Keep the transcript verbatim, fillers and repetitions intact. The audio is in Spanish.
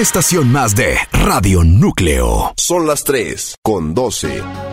estación más de Radio Núcleo. Son las tres con doce.